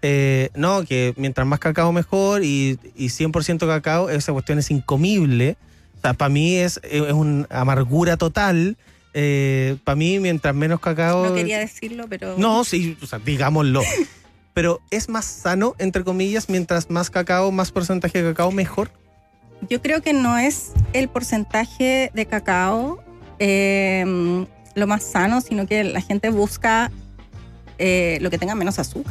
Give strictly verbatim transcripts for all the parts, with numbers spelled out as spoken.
Eh, no, que mientras más cacao mejor y, y cien por ciento cacao, esa cuestión es incomible. O sea, para mí es, es una amargura total. Eh, para mí, mientras menos cacao... No quería decirlo, pero... No, sí, o sea, digámoslo. Pero es más sano, entre comillas, mientras más cacao, más porcentaje de cacao, mejor. Yo creo que no es el porcentaje de cacao eh, lo más sano, sino que la gente busca eh, lo que tenga menos azúcar.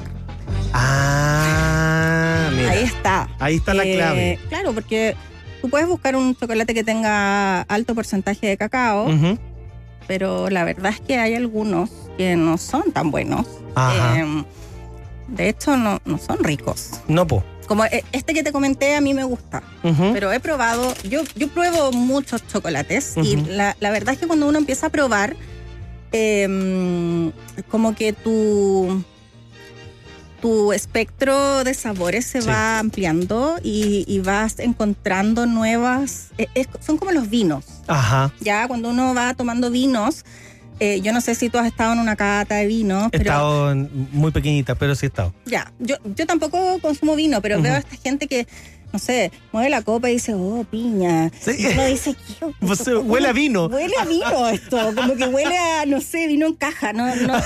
Ah, mira. Ahí está. Ahí está la Eh, clave. Claro, porque tú puedes buscar un chocolate que tenga alto porcentaje de cacao, Uh-huh. pero la verdad es que hay algunos que no son tan buenos. Ajá. Eh, de hecho, no, no son ricos. No, po. Como este que te comenté, a mí me gusta. Uh-huh. Pero he probado, yo, yo pruebo muchos chocolates y Ujú. la, la verdad es que cuando uno empieza a probar, eh, como que tu, tu espectro de sabores se Sí. va ampliando y, y vas encontrando nuevas, eh, es- son como los vinos. Ajá. Ya cuando uno va tomando vinos, eh, yo no sé si tú has estado en una cata de vinos, He pero estado en- muy pequeñita, pero sí he estado. ya, yo, yo tampoco consumo vino, pero Ujú. veo a esta gente que, no sé, mueve la copa y dice, oh, piña. Sí. Y uno dice, ¿qué? Pues, eh, huele a vino. Huele a vino esto, como que huele a, no sé, vino en caja. No, no,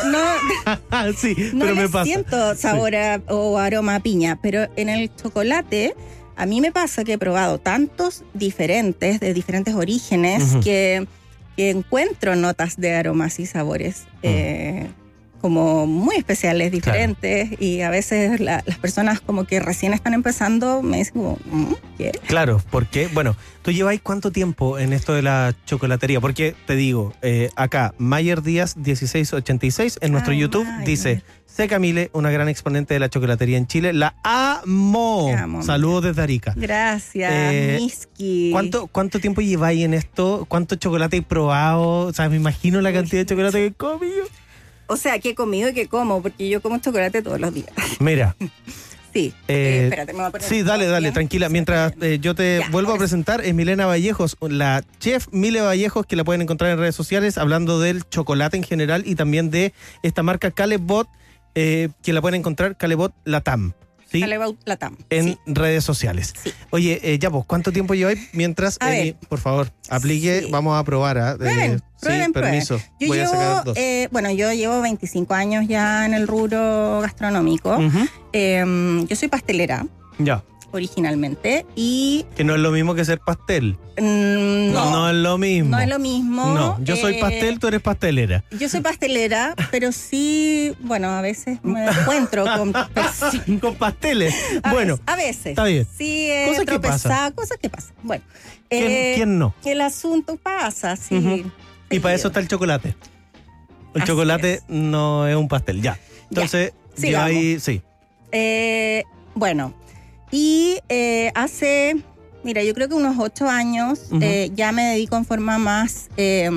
no, sí, no pero le me pasa. siento sabor a- o aroma a piña, pero en el chocolate a mí me pasa que he probado tantos diferentes, de diferentes orígenes, Ujú. que, que encuentro notas de aromas y sabores eh, como muy especiales, diferentes, y a veces la- las personas como que recién están empezando me dicen como, "¿Mm? ¿qué?". Claro, porque, bueno, ¿tú lleváis cuánto tiempo en esto de la chocolatería? Porque te digo, eh, acá, Mayer Díaz dieciséis ochenta y seis, en nuestro Ah, YouTube, Mayer. dice, C. Camille, una gran exponente de la chocolatería en Chile, la amo. Te amo, Saludos desde Arica. Gracias, Eh, Miski. ¿Cuánto, ¿Cuánto tiempo lleváis en esto? ¿Cuánto chocolate he probado? O sea, me imagino la cantidad de chocolate que he comido. O sea, ¿qué he comido y qué como? Porque yo como chocolate todos los días. Mira, Sí. Eh, Eh, espérate, me voy a poner. sí, dale, dale, bien. tranquila. Mientras eh, yo te Ya, vuelvo a ahora sí. presentar, es Milena Vallejos, la chef Mile Vallejos, que la pueden encontrar en redes sociales, hablando del chocolate en general y también de esta marca Calebot, eh, que la pueden encontrar, Calebot Latam, ¿sí? Calebot Latam. En Sí. redes sociales. Sí. Oye, eh, ya vos, ¿cuánto tiempo lleváis? Mientras, A Emi, ver. por favor, aplique, Sí. vamos a probar. ¿ah? Eh, Prueben, sí, prueben, prueben. permiso. Yo Voy a llevo, sacar dos. eh, bueno, yo llevo veinticinco años ya en el rubro gastronómico. Ujú. Eh, yo soy pastelera Ya, originalmente y que no es lo mismo que ser pastel. mm, no, No es lo mismo. no es lo mismo. No, yo soy Eh, pastel, tú eres pastelera. Yo soy pastelera, pero sí, bueno, a veces me encuentro con personas. Con pasteles. A Bueno, veces, a veces. está bien. Sí, he Cosas que tropezado, pasan. cosas que pasan. Bueno, ¿quién, eh, quién no? que el asunto pasa, sí. Ujú. Y para eso está el chocolate. El Así chocolate es. no es un pastel, ya. Entonces, yo sigamos. ahí, sí. Eh, bueno, y eh, hace, mira, yo creo que unos ocho años Ujú. eh, ya me dedico en forma más eh,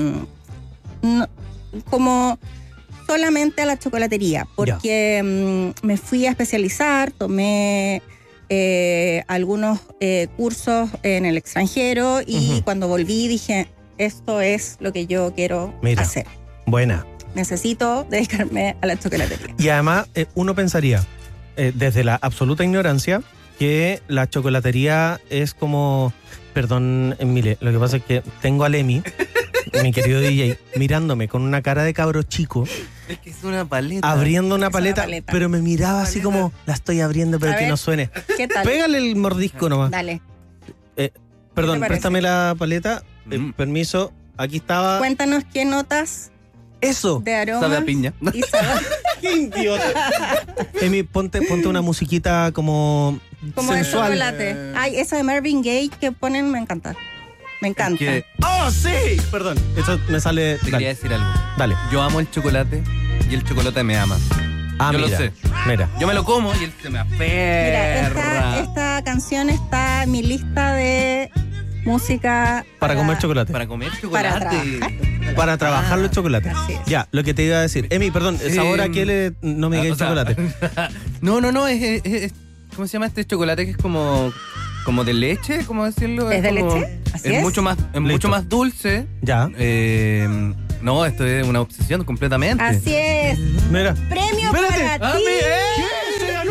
no- como solamente a la chocolatería, porque mm, me fui a especializar, tomé eh, algunos eh, cursos en el extranjero y Ujú. cuando volví dije, esto es lo que yo quiero Mira. hacer. Buena. Necesito dedicarme a la chocolatería. Y además, eh, uno pensaría, eh, desde la absoluta ignorancia, que la chocolatería es como... Perdón, Emile, lo que pasa es que tengo a Lemi, mi querido D J, mirándome con una cara de cabro chico, Es que es una paleta. abriendo una Es una paleta, paleta. pero me miraba así como, la estoy abriendo, pero A que ver. no suene. ¿Qué tal? Pégale el mordisco nomás. Dale. Perdón, parece? préstame la paleta. Eh, Mm. permiso, aquí estaba. Cuéntanos qué notas ¡Eso! de aroma Sabe a piña. y sabor. ¡Qué idiota! Emi, ponte, ponte una musiquita como, Como el sensual. chocolate. Ay, esa de Marvin Gaye que ponen me encanta. Me encanta. Que ¡Oh, sí! Perdón, eso me sale. te quería Dale, decir algo. dale. Yo amo el chocolate y el chocolate me ama. Ah, Yo lo mira. sé. Mira. Yo me lo como y él se me Mira, esta, aferra. esta canción está en mi lista de música Para comer chocolate. Para comer Para chocolate. Para trabajar los chocolates. Así es. Ya, lo que te iba a decir. Emi, perdón, Eh, sabor a qué le. No me Ah, digáis o sea, chocolate. No, no, no, es, es- es- ¿cómo se llama este chocolate que es como como de leche, cómo decirlo? ¿Es de como- leche? Así es, es. mucho más es mucho más dulce. Ya. Eh, no, esto es una obsesión completamente. Así es. Mira. Premio Espérate. para Ah, ti. mira, ¿Qué? ¡Se ganó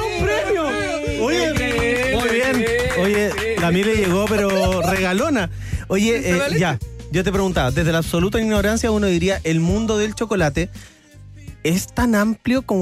A mí le llegó, pero regalona. Oye, eh, ya, yo te preguntaba, desde la absoluta ignorancia uno diría, el mundo del chocolate es tan amplio como